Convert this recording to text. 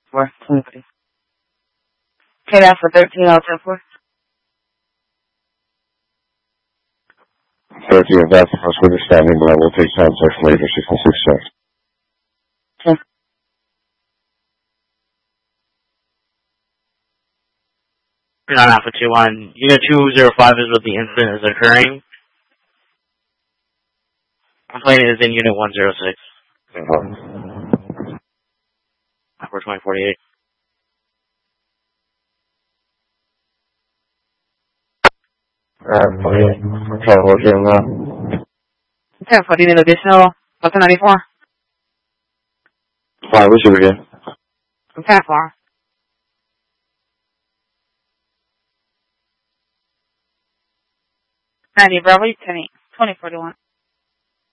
4, 2040. Okay, that's for 13, I'll tell 4. 13, that's the first witness standing, but I will take contact later, 66 checks. Okay. Not Alpha 2-1. Unit 205 is what the incident is occurring. Complaint is in Unit 106. Alpha 2048. Okay, working on that. 10, 40, need additional, what's the 94? Fine, what's it again? 10, 4. 90, Bravo, 10, 8, 2041.